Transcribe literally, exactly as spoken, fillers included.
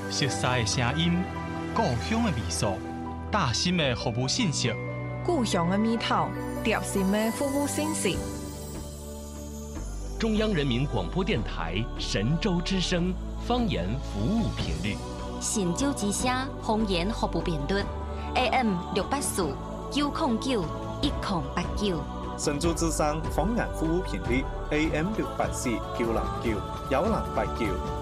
熟悉的声音，故乡的味素，大心的服务信息， 故乡的味道，贴心的服务信息。 中央人民广播电台神州之声方言服务频率， 神州之声方言服务频率 A M 六八四九零九一零八九。 神州之声方言服务频率 A M 六八四九零九幺零八九。